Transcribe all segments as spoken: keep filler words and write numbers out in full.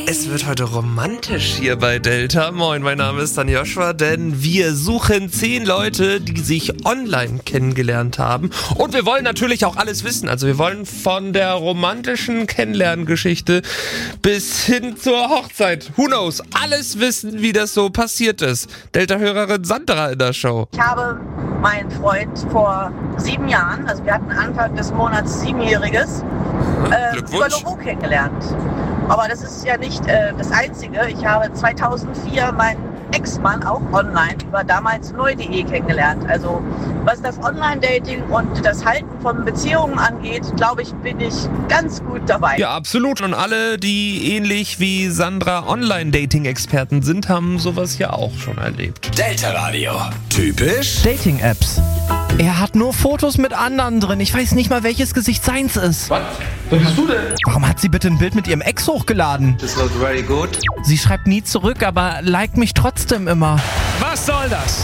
Es wird heute romantisch hier bei Delta. Moin, mein Name ist dann Joshua, denn wir suchen zehn Leute, die sich online kennengelernt haben. Und wir wollen natürlich auch alles wissen. Also wir wollen von der romantischen Kennenlerngeschichte bis hin zur Hochzeit, who knows, alles wissen, wie das so passiert ist. Delta-Hörerin Sandra in der Show. Ich habe meinen Freund vor sieben Jahren, also wir hatten Anfang des Monats siebenjähriges, äh, über Logo kennengelernt. Aber das ist ja nicht äh, das Einzige. Ich habe zweitausendvier meinen Ex-Mann auch online über damals neu punkt de kennengelernt. Also was das Online-Dating und das Halten von Beziehungen angeht, glaube ich, bin ich ganz gut dabei. Ja, absolut. Und alle, die ähnlich wie Sandra Online-Dating-Experten sind, haben sowas ja auch schon erlebt. Delta Radio. Typisch Dating-Apps. Er hat nur Fotos mit anderen drin. Ich weiß nicht mal, welches Gesicht seins ist. Was? Wer bist du denn? Warum hat sie bitte ein Bild mit ihrem Ex hochgeladen? Das war very good. Sie schreibt nie zurück, aber liked mich trotzdem immer. Was soll das?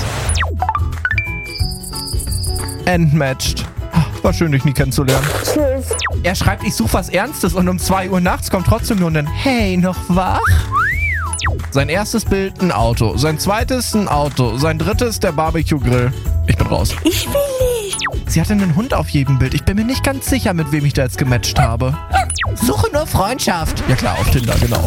Entmatched. War schön, dich nie kennenzulernen. Tschüss. Er schreibt, ich suche was Ernstes und um zwei Uhr nachts kommt trotzdem nur ein Hey, noch wach? Sein erstes Bild ein Auto, sein zweites ein Auto, sein drittes der Barbecue-Grill. Ich bin raus. Ich will nicht. Sie hatte einen Hund auf jedem Bild. Ich bin mir nicht ganz sicher, mit wem ich da jetzt gematcht habe. Suche nur Freundschaft. Ja klar, auf Tinder, genau.